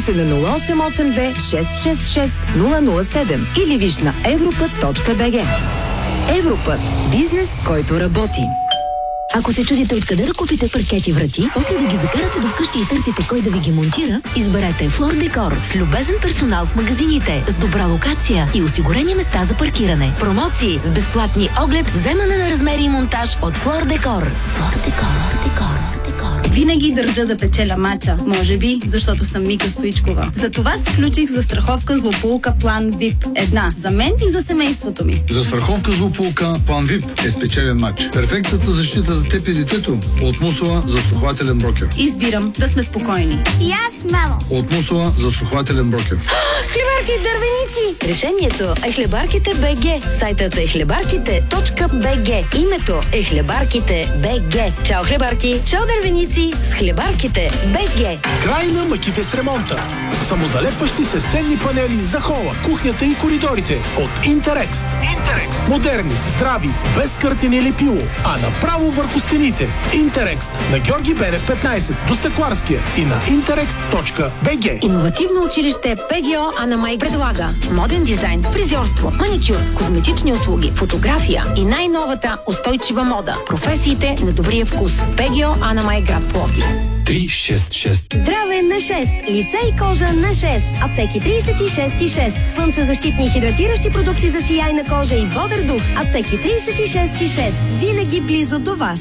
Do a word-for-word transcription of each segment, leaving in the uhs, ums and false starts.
се на нула осем осем две шест шест шест нула нула седем или виж на европът точка би джи. Европът. Бизнес, който работи. Ако се чудите откъде да купите паркети врати, после да ги закарате до вкъщи и търсите кой да ви ги монтира, изберете Флор Декор с любезен персонал в магазините, с добра локация и осигурени места за паркиране. Промоции с безплатни оглед, вземане на размери и монтаж от Флор Декор. Флор Декор, Декор. Винаги държа да печеля мача. Може би, защото съм Мика Стоичкова. Затова се включих за страховка злополука План ви ай пи. Една за мен и за семейството ми. За страховка злополука План ви ай пи е спечелен мач. Перфектната защита за теб и детето от Мусола застрахователен брокер. Избирам да сме спокойни. И аз, мамо. От Мусола застрахователен брокер. Хлебарки и дървеници! Решението е Хлебарките БГ. Сайтът е хлебарките точка би джи. Името е Хлебарките БГ. Чао хлебарки! Чао дървеници! С Хлебарките БГ. Край на мъките с ремонта. Самозалепващи се стенни панели за хола, кухнята и коридорите от Интерекст. Интерекст. Модерни, здрави, без къртене или пило, а направо върху стените. Интерекст на Георги Бенев петнайсет до Стъкларския и на интерекст точка би джи. Иновативно училище ПГО Ана Май предлага моден дизайн, фризьорство, маникюр, козметични услуги, фотография и най-новата устойчива мода. Професиите на добрия вкус. ПГО Ана Май, град Пловдив. три шест шест. Здраве на шест. Лице и кожа на шест. Аптеки трийсет и шест и шест. Слънцезащитни и хидратиращи продукти за сияйна кожа и бодър дух. Аптеки трийсет и шест и шест. Винаги близо до вас.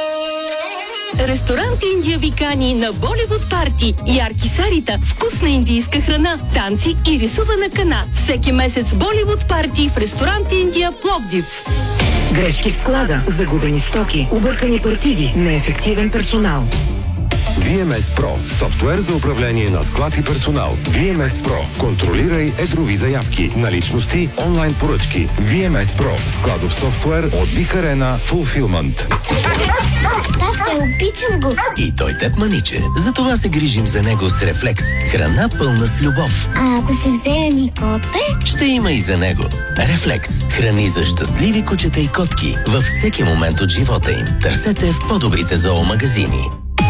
Ресторант Индия ви кани на Боливуд парти. Ярки сарита, вкусна индийска храна, танци и рисувана кана. Всеки месец Боливуд парти в ресторант Индия Пловдив. Грешки в склада, загубени стоки, объркани партиди, неефективен персонал. ви ем ес Pro. Софтуер за управление на склад и персонал. ви ем ес Pro. Контролирай едрови заявки, наличности, онлайн поръчки. ви ем ес Pro. Складов софтуер от Big Arena Fulfillment. Тате, обичам го. И той теб маниче. Затова се грижим за него с Рефлекс. Храна пълна с любов. А ако се вземе ми коте? Ще има и за него. Рефлекс. Храни за щастливи кучета и котки във всеки момент от живота им. Търсете в по-добрите зоомагазини.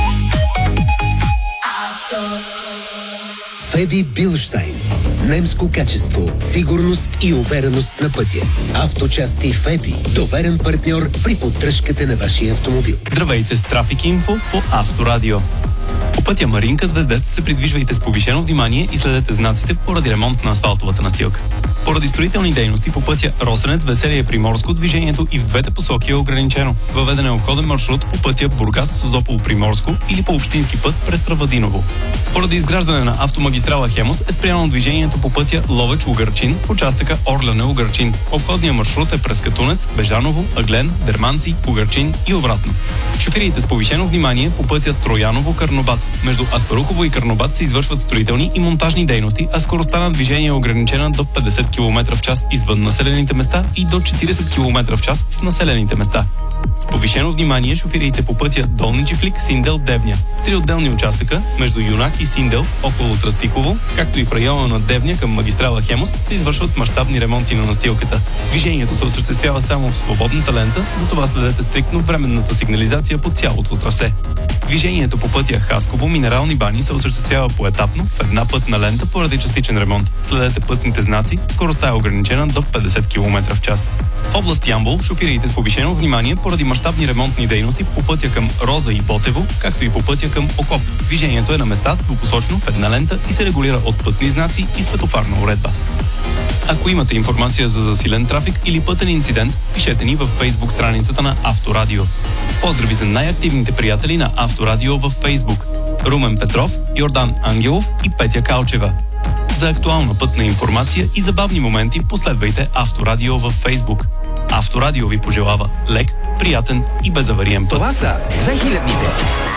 Феби Билштайн. Немско качество, сигурност и увереност на пътя. Авточасти Феби. Доверен партньор при поддръжката на вашия автомобил. Здравейте с Трафик Инфо по Авторадио. По пътя Маринка Звездец се придвижвайте с повишено внимание и следете знаците поради ремонт на асфалтовата настилка. Поради строителни дейности по пътя Росенец Веселие Приморско движението и в двете посоки е ограничено. Въведен е обходен маршрут по пътя Бургас Созопол Приморско или по общински път през Равадиново. Поради изграждане на автомагистрала Хемос е спряно движението по пътя Ловеч Угърчин в участъка Орляне Угърчин. Обходният маршрут е през Катунец, Бежаново, Аглен, Дерманци, Угърчин и обратно. Шофирите с повишено внимание по пътя Трояново Карнобат. Между Аспарухово и Карнобат се извършват строителни и монтажни дейности, а скоростта на движение е ограничена до петдесет километра в час извън населените места и до четирийсет километра в час в населените места. С повишено внимание шофирите по пътя Долни Чифлик, Синдел, Девня. В три отделни участъка между Юнак и Синдел, около Тръстиково, както и в района на Девня към магистрала Хемос, се извършват мащабни ремонти на настилката. Движението се осъществява само в свободната лента, затова следете стриктно временната сигнализация по цялото трасе. Движението по пътя Хасково Минерални бани се осъществява поетапно в една пътна лента поради частичен ремонт. Следете пътните знаци, скоростта е ограничена до петдесет километра в час. В област Ямбол шофирите с повишено внимание поради мащабни ремонтни дейности по пътя към Роза и Ботево, както и по пътя към Окоп. Движението е на места двупосочно в една лента и се регулира от пътни знаци и светофарна уредба. Ако имате информация за засилен трафик или пътен инцидент, пишете ни във Фейсбук страницата на Авторадио. Поздрави за най-активните приятели на Авторадио във Фейсбук: Румен Петров, Йордан Ангелов и Петя Калчева. За актуална пътна информация и забавни моменти последвайте Авторадио във Фейсбук. Авторадио ви пожелава лек, приятен и безавариен път. Това са две хилядните.